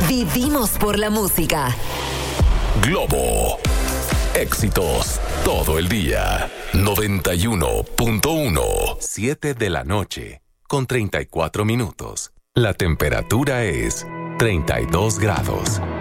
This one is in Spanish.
Vivimos por la música. Globo. Éxitos todo el día. 91.1. 7 de la noche, con 34 minutos. La temperatura es 32 grados.